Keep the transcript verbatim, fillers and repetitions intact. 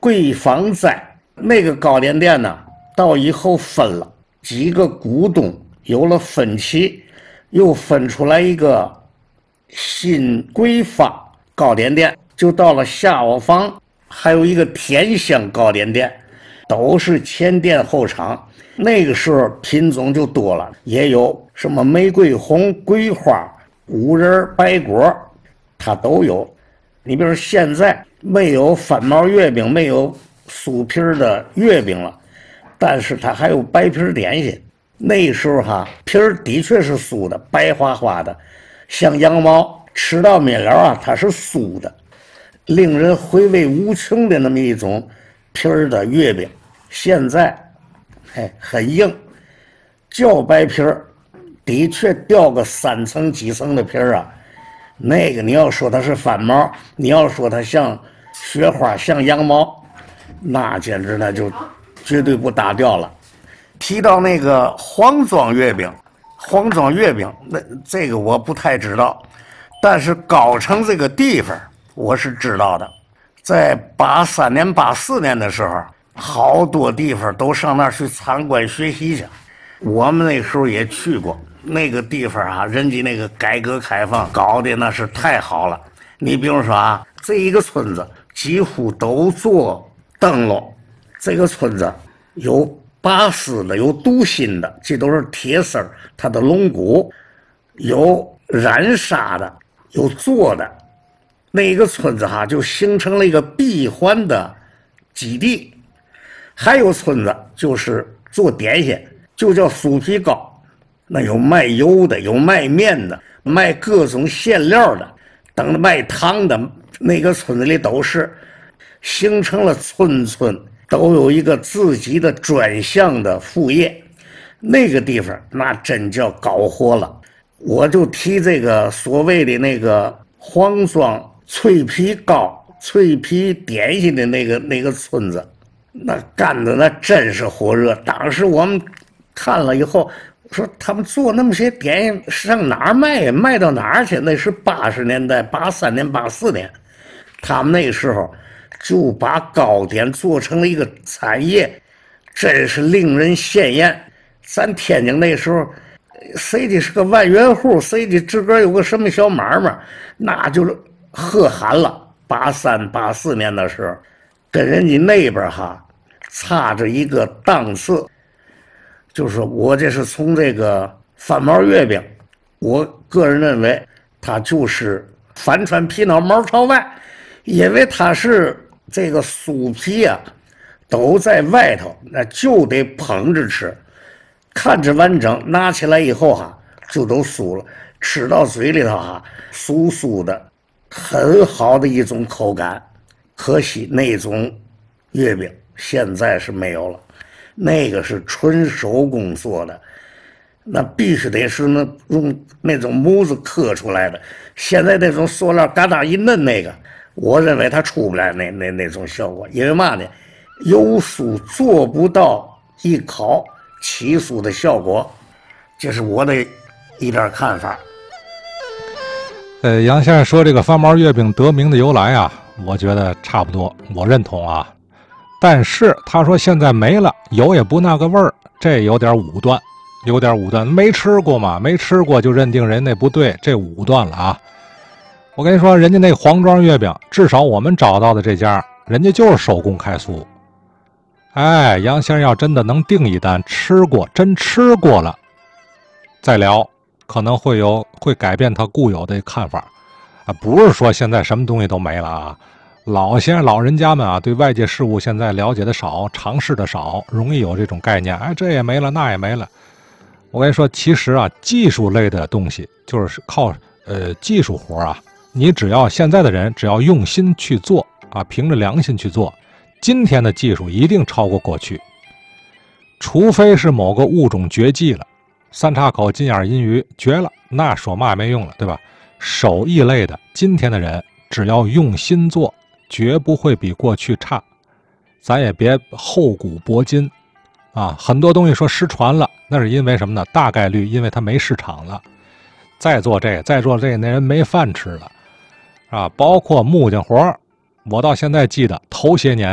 贵坊斋那个糕点店呢，到以后分了几个股东，有了分歧，又分出来一个新贵坊糕点店，就到了下瓦坊，还有一个天香糕点店，都是前店后厂。那个时候品种就多了，也有什么玫瑰红、桂花、五仁、白果，它都有。你比如现在没有翻毛月饼，没有酥皮的月饼了，但是它还有白皮点心。那时候哈，皮儿的确是酥的，白花花的，像羊毛，吃到面了啊，它是酥的，令人回味无穷的那么一种皮儿的月饼。现在哎，很硬，叫白皮儿，的确掉个三层几层的皮儿啊。那个你要说它是翻毛，你要说它像雪花像羊毛，那简直那就绝对不搭调了。提到那个黄庄月饼，黄庄月饼那这个我不太知道，但是高城这个地方我是知道的。在八三年八四年的时候，好多地方都上那儿去参观学习去，我们那时候也去过那个地方啊，人家那个改革开放搞的那是太好了。你比如说啊，这一个村子几乎都做灯笼，这个村子有拔丝的，有镀锌的，这都是铁丝它的龙骨，有染纱的，有做的。那个村子哈就形成了一个闭环的基地。还有村子就是做点心，就叫酥皮糕，那有卖油的，有卖面的，卖各种馅料的，等着卖糖的，那个村子里都是，形成了村村都有一个自己的专项的副业。那个地方那真叫搞活了。我就提这个所谓的那个黄庄脆皮糕、脆皮点心的那个那个村子，那干的那真是火热。当时我们看了以后说，他们做那么些点心上哪儿卖呀？卖到哪儿去？那是八十年代，八三年、八四年，他们那时候就把糕点做成了一个产业，真是令人羡艳。咱天津那时候，谁的是个万元户，谁的自个儿有个什么小买卖，那就是喝喊了。八三、八四年的时候，跟人家那边哈差着一个档次。就是我这是从这个翻毛月饼，我个人认为它就是反穿皮脑毛朝外，因为它是这个酥皮啊都在外头，那就得捧着吃，看着完整，拿起来以后哈就都酥了，吃到嘴里头哈酥酥的，很好的一种口感。可惜那种月饼现在是没有了，那个是纯手工做的，那必须得是那用那种模子刻出来的。现在那种塑料嘎达一嫩，那个我认为它出不来那那那种效果。因为嘛呢，油酥做不到一烤起酥的效果，这是我的一点看法。 呃，杨先生说这个翻毛月饼得名的由来啊，我觉得差不多，我认同啊。但是他说现在没了，有也不那个味儿，这有点武断，有点武断。没吃过嘛，没吃过就认定人那不对，这武断了啊！我跟你说，人家那黄庄月饼，至少我们找到的这家，人家就是手工开酥。哎，杨先生要真的能订一单，吃过，真吃过了，再聊，可能会有会改变他固有的看法啊，不是说现在什么东西都没了啊。老先生老人家们啊，对外界事物现在了解的少，尝试的少，容易有这种概念，哎，这也没了，那也没了。我跟你说，其实啊，技术类的东西就是靠呃技术活啊，你只要现在的人只要用心去做啊，凭着良心去做，今天的技术一定超过过去。除非是某个物种绝迹了，三岔口金眼银鱼绝了，那说嘛也没用了，对吧？手艺类的，今天的人只要用心做，绝不会比过去差。咱也别厚古薄今啊，很多东西说失传了，那是因为什么呢？大概率因为它没市场了。再做这个再做这个，那人没饭吃了啊。包括木匠活，我到现在记得头些年